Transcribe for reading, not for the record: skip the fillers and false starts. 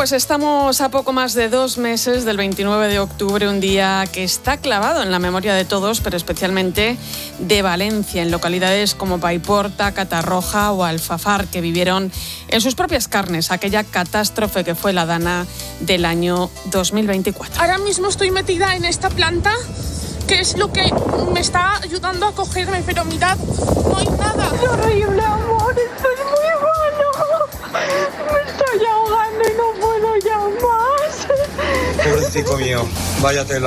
pues estamos a poco más de 2 meses del 29 de octubre, un día que está clavado en la memoria de todos, pero especialmente de Valencia, en localidades como Paiporta, Catarroja o Alfafar, que vivieron en sus propias carnes aquella catástrofe que fue la Dana del año 2024. Ahora mismo estoy metida en esta planta, que es lo que me está ayudando a cogerme, pero mirad, no hay nada. Es horrible, amor, esto es muy malo. Me estoy ahogando y no puedo ya más. Pobrecito mío, vaya tela.